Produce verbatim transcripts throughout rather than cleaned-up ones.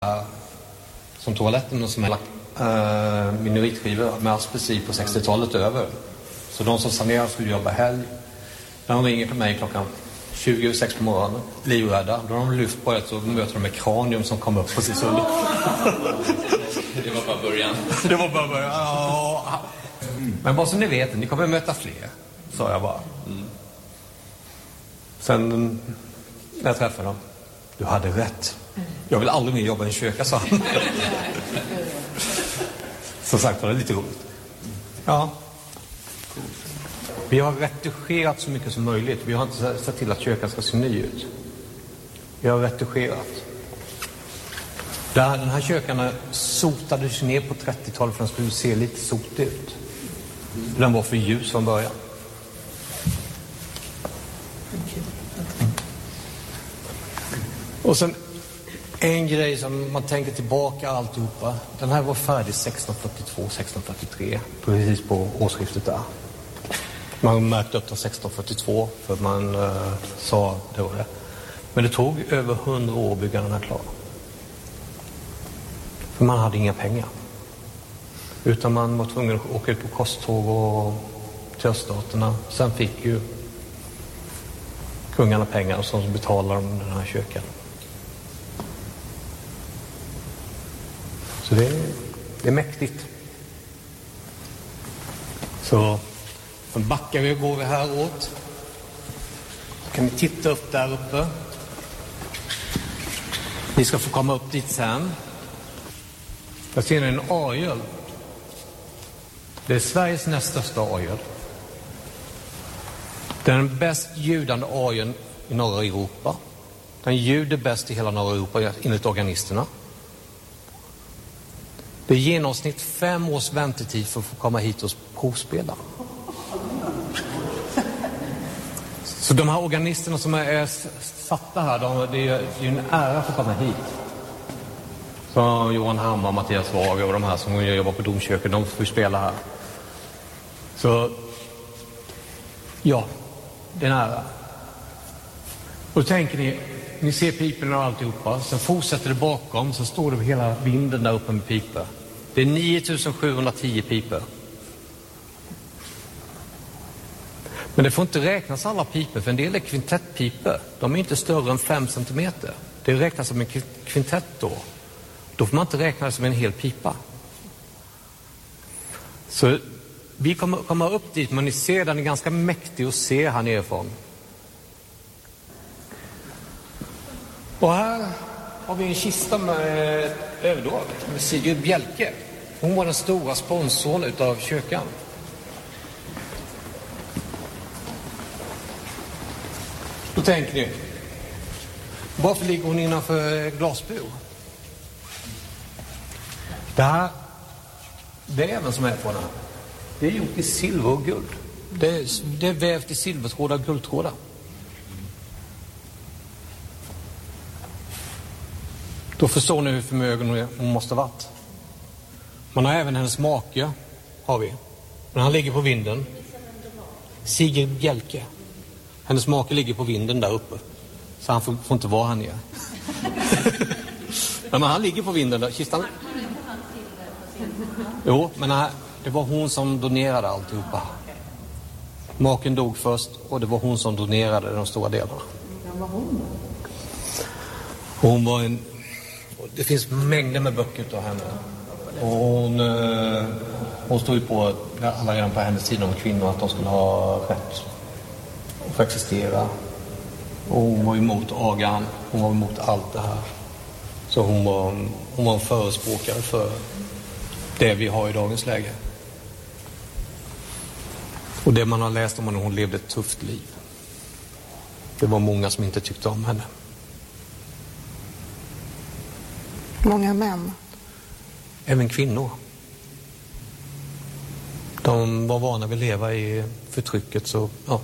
som toaletten och som är äh, minoritskivor med asbest på sextiotalet över. Så de som sanerar skulle jobba helg. När de ringer till mig klockan tjugo sex på morgonen, livrädda, då har de lyft på ett och möter de med kranium som kommer upp på sitt hull. Det var bara början. Det var bara början. Ja. Men bara så ni vet, ni kommer möta fler, sa jag bara. Mm. Sen när jag träffade dem, du hade rätt. Jag vill aldrig mer jobba i en kyrka, sa han. Som sagt var det lite roligt. Ja. Vi har retuscherat så mycket som möjligt. Vi har inte sett till att kyrkan ska se ny ut. Vi har retuscherat. Den här kyrkan sotades ner på trettiotalet för att den skulle se lite sotig ut. Den var för ljus från början. Och sen en grej som man tänker tillbaka alltihopa. Den här var färdig sexton fyrtiotvå sexton fyrtiotre. Precis på årsskiftet där. Man märkte upp till sexton fyrtiotvå för man uh, sa det var det. Men det tog över hundra år att bygga den här klar. För man hade inga pengar. Utan man var tvungen att åka ut på kosttåg och till öststaterna. Sen fick ju kungarna pengar som betalade de den här kyrkan. Så det är, det är mäktigt. Så sen backar vi och går vi här åt. Så kan ni titta upp där uppe. Ni ska få komma upp dit sen. Jag ser en orgel. Det är Sveriges näst största orgel. Det är den bäst ljudande orgeln i norra Europa. Den ljuder bäst i hela norra Europa enligt organisterna. Det är genomsnitt fem års väntetid för att få komma hit och provspela. Så de här organisterna som är satta här, de, det är ju en ära för att komma hit. Så Johan Hammar, Mattias Wag och de här som jobbar på domkyrkan, de får spela här. Så ja, det är en ära. Och då tänker ni, ni ser piporna och alltihopa, sen fortsätter det bakom, så står det hela vinden där uppe med pipor. Det är nio tusen sjuhundratio pipor. Men det får inte räknas alla pipor, för en del är kvintettpipor. De är inte större än fem centimeter. Det räknas som en kvintett då. Då får man inte räkna det som en hel pipa. Så vi kommer komma upp dit, men ni ser den är ganska mäktig att se här nerifrån. Och här har vi en kista med överdåd med Sigrid Bjelke. Hon var den stora sponsorn utav kyrkan. Då tänker ni, varför ligger hon innanför glasbur? Det här, det är även som är på den här. Det är gjort i silver och guld. Det är, det är vävt i silvertrådar och guldtrådar. Då förstår ni hur förmögen hon måste ha varit. Man har även hennes make, har vi. Men han ligger på vinden. Sigrid Bjelke. Hennes make ligger på vinden där uppe. Så han får, får inte vara här nere. Men han ligger på vinden där. Kistan. Jo, men här, det var hon som donerade alltihopa. Maken dog först och det var hon som donerade de stora delarna. Vem var hon då? Hon var en... Det finns mängder med böcker utav henne. Och hon, hon stod ju på alla redan på hennes tid om kvinnor att de skulle ha rätt att få existera. Och hon var emot agan. Hon var emot allt det här. Så hon var, hon var en förespråkare för det vi har i dagens läge. Och det man har läst om henne, hon levde ett tufft liv. Det var många som inte tyckte om henne. Många män. Även kvinnor. De var vana vid att leva i förtrycket, så ja.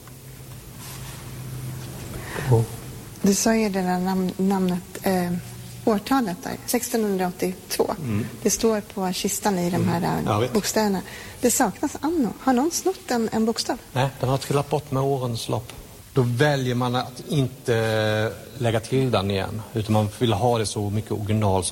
Och. Du sa ju det där nam- namnet, eh, årtalet där, sextonhundraåttiotvå. Mm. Det står på kistan i de här mm. bokstäverna. Det saknas anno. Har någon snott en, en bokstav? Nej, den har trillat bort med årens lopp. Då väljer man att inte lägga till den igen, utan man vill ha det så mycket original som